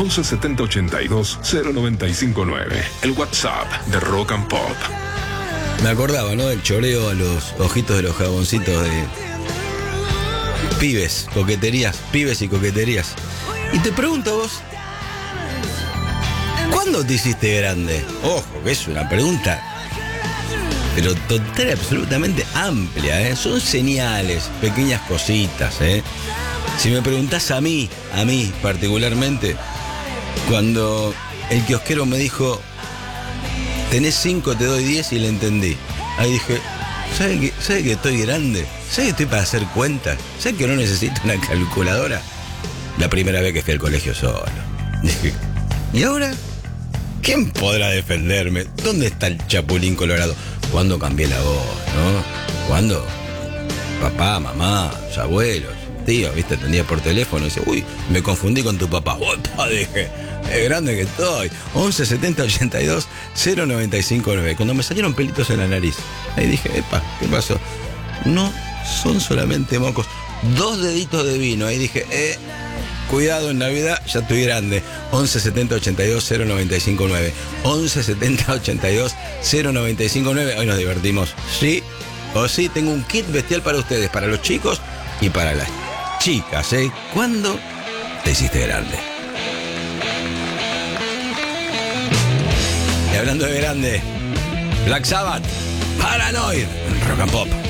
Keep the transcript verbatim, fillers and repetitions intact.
once setenta ochenta y dos cero noventa y cinco nueve. El WhatsApp de Rock and Pop. Me acordaba, ¿no? El choreo a los ojitos de los jaboncitos de pibes, coqueterías, pibes y coqueterías. Y te pregunto a vos, ¿cuándo te hiciste grande? Ojo, que es una pregunta, pero total y absolutamente amplia, ¿eh? Son señales, pequeñas cositas, ¿eh? Si me preguntás a mí, a mí particularmente, cuando el kiosquero me dijo, tenés cinco, te doy diez, y le entendí. Ahí dije, ¿sabe que, ¿sabe que estoy grande? ¿Sabe que estoy para hacer cuentas? ¿Sabe que no necesito una calculadora? La primera vez que fui al colegio solo. Dije, ¿y ahora? ¿Quién podrá defenderme? ¿Dónde está el Chapulín Colorado? ¿Cuándo cambié la voz, no? ¿Cuándo? Papá, mamá, los abuelos, tío, viste, atendía por teléfono y dice, uy, me confundí con tu papá. Opa, dije, es grande que estoy. once setenta ochenta y dos cero noventa y cinco nueve. Cuando me salieron pelitos en la nariz, ahí dije, epa, ¿qué pasó? No son solamente mocos. Dos deditos de vino. Ahí dije, eh, cuidado, en Navidad ya estoy grande. once setenta ochenta y dos cero noventa y cinco nueve. once setenta ochenta y dos cero noventa y cinco nueve. Hoy nos divertimos. Sí o sí, tengo un kit bestial para ustedes, para los chicos y para las chicas, ¿eh? ¿Cuándo te hiciste grande? Y hablando de grande, Black Sabbath, Paranoid, en Rock and Pop.